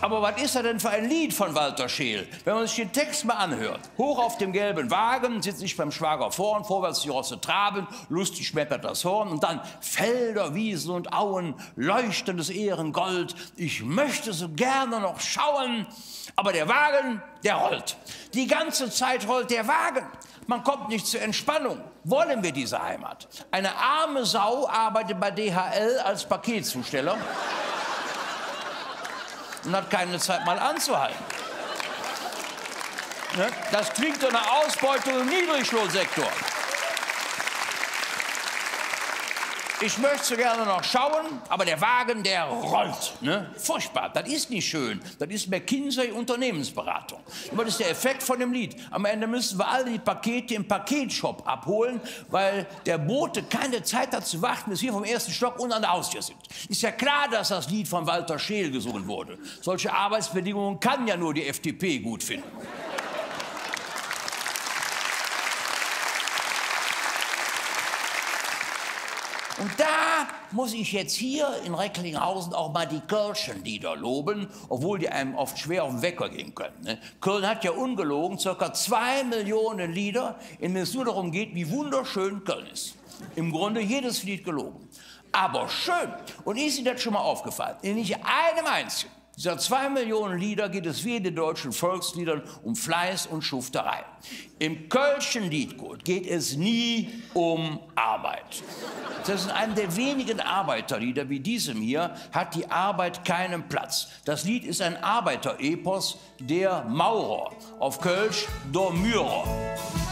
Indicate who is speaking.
Speaker 1: Aber was ist das denn für ein Lied von Walter Scheel? Wenn man sich den Text mal anhört. Hoch auf dem gelben Wagen sitze ich beim Schwager vorn, vorwärts die Rosse traben, lustig schmettert das Horn und dann Felder, Wiesen und Auen, leuchtendes Ehrengold. Ich möchte so gerne noch schauen, aber der Wagen, der rollt. Die ganze Zeit rollt der Wagen. Man kommt nicht zur Entspannung. Wollen wir diese Heimat? Eine arme Sau arbeitet bei DHL als Paketzusteller und hat keine Zeit mal anzuhalten. Ne? Das klingt so nach Ausbeutung im Niedriglohnsektor. Ich möchte so gerne noch schauen, aber der Wagen, der rollt. Ne? Furchtbar, das ist nicht schön. Das ist McKinsey Unternehmensberatung. Aber das ist der Effekt von dem Lied. Am Ende müssen wir alle die Pakete im Paketshop abholen, weil der Bote keine Zeit hat zu warten, bis wir vom ersten Stock unten an der Haustür sind. Ist ja klar, dass das Lied von Walter Scheel gesungen wurde. Solche Arbeitsbedingungen kann ja nur die FDP gut finden. Und da muss ich jetzt hier in Recklinghausen auch mal die Kölschen Lieder loben, obwohl die einem oft schwer auf den Wecker gehen können. Ne? Köln hat ja ungelogen ca. 2 Millionen Lieder, in denen es nur darum geht, wie wunderschön Köln ist. Im Grunde jedes Lied gelogen. Aber schön, und ist Ihnen das schon mal aufgefallen, in nicht einem einzigen dieser 2 Millionen Lieder geht es wie in den deutschen Volksliedern um Fleiß und Schufterei. Im Kölschen Liedgut geht es nie um Arbeit. Das ist einer der wenigen Arbeiterlieder wie diesem hier, hat die Arbeit keinen Platz. Das Lied ist ein Arbeiterepos, der Maurer, auf Kölsch der Mührer.